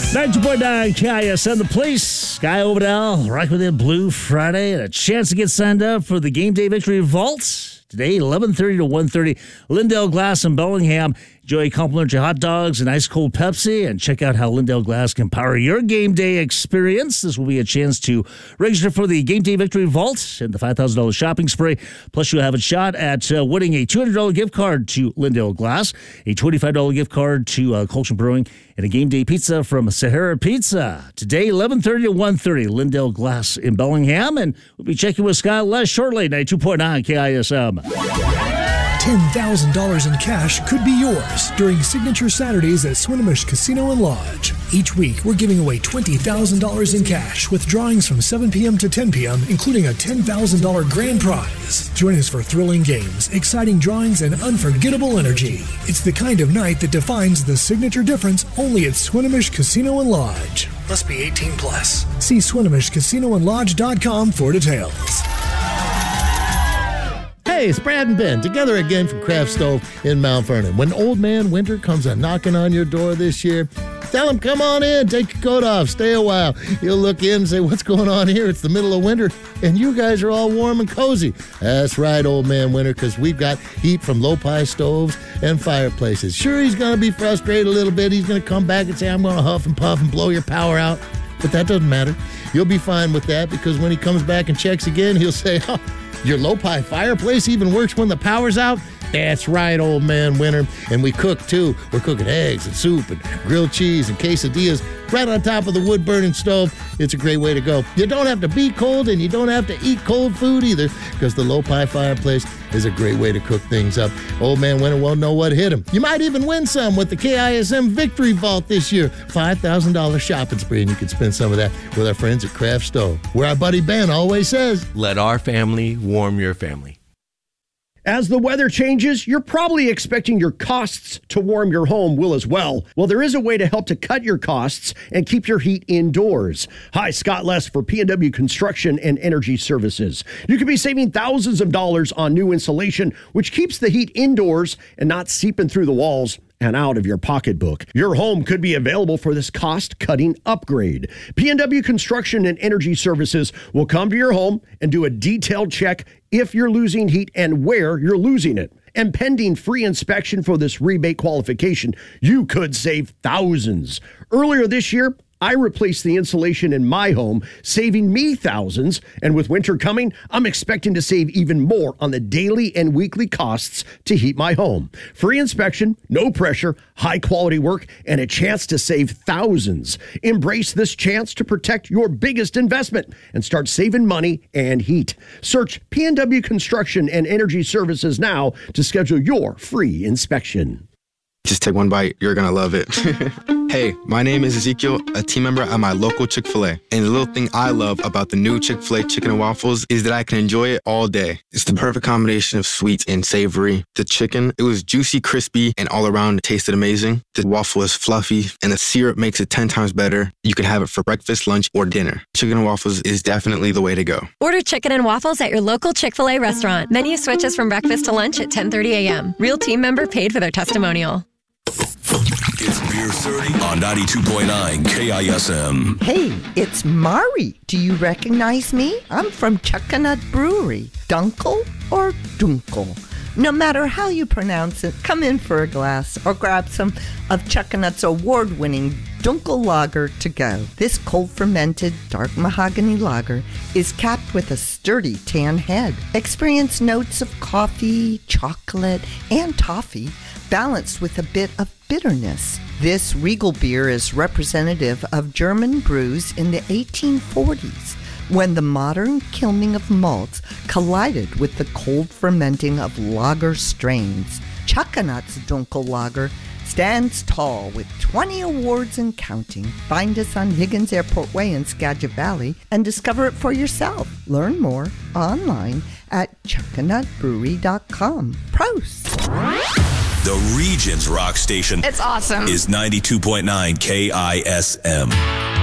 92.9 KISM, the place. Sky Overdale, right within Blue Friday, and a chance to get signed up for the Game Day Victory Vault. Today, 11:30 to 1:30, Lindell Glass in Bellingham. Enjoy complimentary hot dogs and ice cold Pepsi, and check out how Lindell Glass can power your game day experience. This will be a chance to register for the Game Day Victory Vault and the $5,000 shopping spree. Plus, you'll have a shot at winning a $200 gift card to Lindell Glass, a $25 gift card to Colchon Brewing, and a game day pizza from Sahara Pizza. Today, 11:30 to 1:30, Lindell Glass in Bellingham, and we'll be checking with Scott Les shortly, 92.9 KISM. $10,000 in cash could be yours during Signature Saturdays at Swinomish Casino and Lodge. Each week, we're giving away $20,000 in cash with drawings from 7 p.m. to 10 p.m., including a $10,000 grand prize. Join us for thrilling games, exciting drawings, and unforgettable energy. It's the kind of night that defines the signature difference only at Swinomish Casino and Lodge. Must be 18 plus. See SwinomishCasinoandLodge.com for details. Hey, it's Brad and Ben, together again from Craft Stove in Mount Vernon. When Old Man Winter comes a-knocking on your door this year, tell him, come on in, take your coat off, stay a while. He'll look in and say, what's going on here? It's the middle of winter, and you guys are all warm and cozy. That's right, Old Man Winter, because we've got heat from low-pie stoves and fireplaces. Sure, he's going to be frustrated a little bit. He's going to come back and say, I'm going to huff and puff and blow your power out. But that doesn't matter. You'll be fine with that, because when he comes back and checks again, he'll say, oh, your low-pie fireplace even works when the power's out? That's right, Old Man Winter. And we cook, too. We're cooking eggs and soup and grilled cheese and quesadillas right on top of the wood-burning stove. It's a great way to go. You don't have to be cold, and you don't have to eat cold food either, because the low-pie fireplace is a great way to cook things up. Old Man Winter won't know what hit him. You might even win some with the KISM Victory Vault this year. $5,000 shopping spree, and you can spend some of that with our friends at Craft Stove, where our buddy Ben always says, let our family warm your family. As the weather changes, you're probably expecting your costs to warm your home will as well. Well, there is a way to help to cut your costs and keep your heat indoors. Hi, Scott Les for P&W Construction and Energy Services. You could be saving thousands of dollars on new insulation, which keeps the heat indoors and not seeping through the walls and out of your pocketbook. Your home could be available for this cost-cutting upgrade. P&W Construction and Energy Services will come to your home and do a detailed check if you're losing heat and where you're losing it. And pending free inspection for this rebate qualification, you could save thousands. Earlier this year, I replaced the insulation in my home, saving me thousands. And with winter coming, I'm expecting to save even more on the daily and weekly costs to heat my home. Free inspection, no pressure, high quality work, and a chance to save thousands. Embrace this chance to protect your biggest investment and start saving money and heat. Search P&W Construction and Energy Services now to schedule your free inspection. Just take one bite. You're going to love it. Hey, my name is Ezekiel, a team member at my local Chick-fil-A. And the little thing I love about the new Chick-fil-A chicken and waffles is that I can enjoy it all day. It's the perfect combination of sweet and savory. The chicken, it was juicy, crispy, and all around it tasted amazing. The waffle is fluffy, and the syrup makes it 10 times better. You can have it for breakfast, lunch, or dinner. Chicken and waffles is definitely the way to go. Order chicken and waffles at your local Chick-fil-A restaurant. Menu switches from breakfast to lunch at 10:30 a.m. Real team member paid for their testimonial. It's Beer 30 on 92.9 KISM. Hey, it's Mari. Do you recognize me? I'm from Chuckanut Brewery. Dunkel or Dunkel? No matter how you pronounce it, come in for a glass or grab some of Chuckanut's award-winning Dunkel Lager to go. This cold-fermented dark mahogany lager is capped with a sturdy tan head. Experience notes of coffee, chocolate, and toffee, balanced with a bit of bitterness. This regal beer is representative of German brews in the 1840s, when the modern kilning of malts collided with the cold fermenting of lager strains. Chuckanut's Dunkel Lager stands tall with 20 awards and counting. Find us on Higgins Airport Way in Skagit Valley and discover it for yourself. Learn more online at chuckanutbrewery.com. Prost! The region's rock station. It's awesome. Is 92.9 KISM.